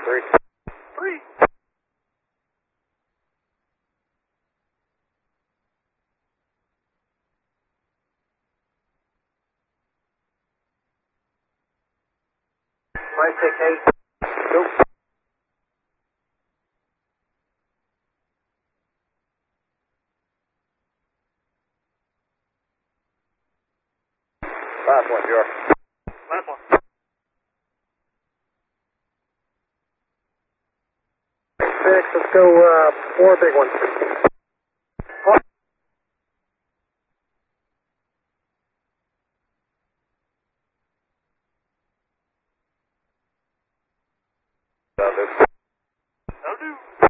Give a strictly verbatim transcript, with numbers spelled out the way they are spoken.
three. Three. Five, six, eight. Go. Last one, York. Last one. Six, let's go, uh, four big ones. Oh. That'll do. That'll do.